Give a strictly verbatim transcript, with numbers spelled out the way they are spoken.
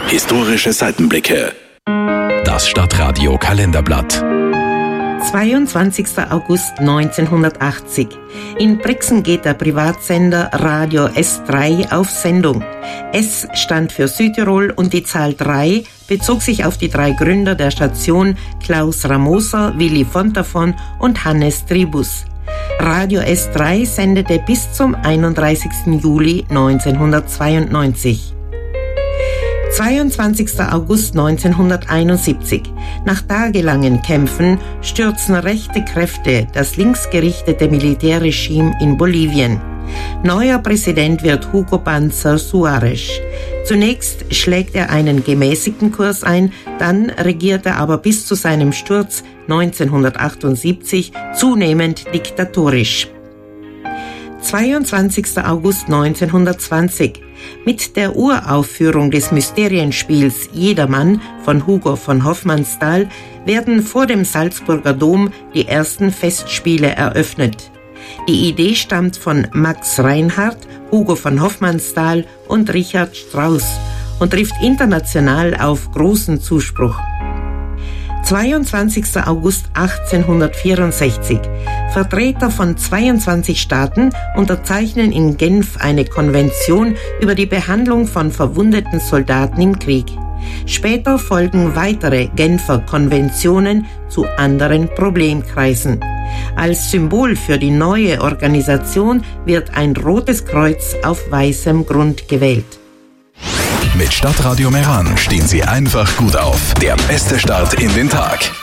Historische Seitenblicke. Das Stadtradio Kalenderblatt. zweiundzwanzigster August neunzehnhundertachtzig. In Brixen geht der Privatsender Radio S drei auf Sendung. S stand für Südtirol und die Zahl drei bezog sich auf die drei Gründer der Station, Klaus Ramoser, Willy Fontafon und Hannes Tribus. Radio S drei sendete bis zum einunddreißigsten Juli neunzehnhundertzweiundneunzig. zweiundzwanzigster August neunzehnhunderteinundsiebzig. Nach tagelangen Kämpfen stürzen rechte Kräfte das linksgerichtete Militärregime in Bolivien. Neuer Präsident wird Hugo Banzer Suárez. Zunächst schlägt er einen gemäßigten Kurs ein, dann regiert er aber bis zu seinem Sturz neunzehnhundertachtundsiebzig zunehmend diktatorisch. zweiundzwanzigster August neunzehnhundertzwanzig. Mit der Uraufführung des Mysterienspiels Jedermann von Hugo von Hofmannsthal werden vor dem Salzburger Dom die ersten Festspiele eröffnet. Die Idee stammt von Max Reinhardt, Hugo von Hofmannsthal und Richard Strauss und trifft international auf großen Zuspruch. zweiundzwanzigster August achtzehnhundertvierundsechzig. Vertreter von zweiundzwanzig Staaten unterzeichnen in Genf eine Konvention über die Behandlung von verwundeten Soldaten im Krieg. Später folgen weitere Genfer Konventionen zu anderen Problemkreisen. Als Symbol für die neue Organisation wird ein rotes Kreuz auf weißem Grund gewählt. Mit Stadtradio Meran stehen Sie einfach gut auf. Der beste Start in den Tag.